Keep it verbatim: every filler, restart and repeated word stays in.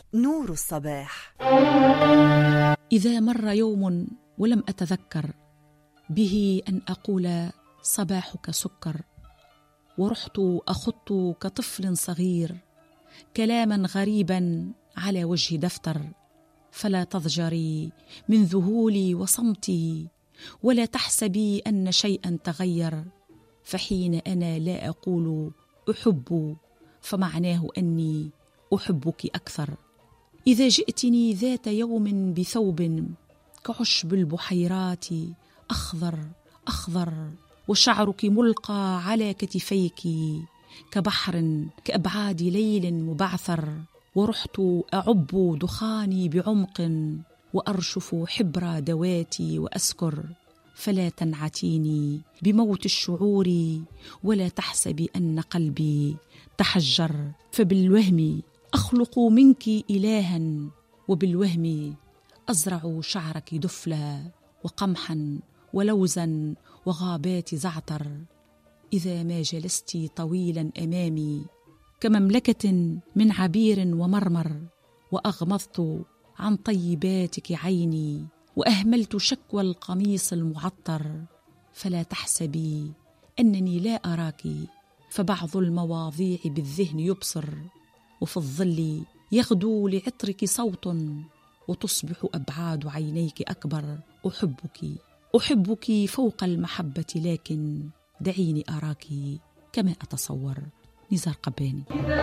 نور الصباح. إذا مر يوم ولم أتذكر به أن أقول صباحك سكر، ورحت أخط كطفل صغير كلاما غريبا على وجه دفتر، فلا تضجري من ذهولي وصمتي، ولا تحسبي أن شيئا تغير، فحين أنا لا أقول أحب فمعناه أني أحبك أكثر. إذا جئتني ذات يوم بثوب كعشب البحيرات أخضر أخضر، وشعرك ملقى على كتفيك كبحر كأبعاد ليل مبعثر، ورحت أعب دخاني بعمق وأرشف حبر دواتي وأسكر، فلا تنعتيني بموت الشعور، ولا تحسبي أن قلبي تحجر، فبالوهم أخلق منك إلها، وبالوهم أزرع شعرك دفلا وقمحا ولوزا وغابات زعتر. إذا ما جلست طويلا أمامي كمملكة من عبير ومرمر، وأغمضت عن طيباتك عيني، وأهملت شكوى القميص المعطر، فلا تحسبي أنني لا أراك، فبعض المواضيع بالذهن يبصر، وفي الظل يغدو لعطرك صوت، وتصبح أبعاد عينيك أكبر. أحبك أحبك فوق المحبة، لكن دعيني أراك كما أتصور. نزار قباني.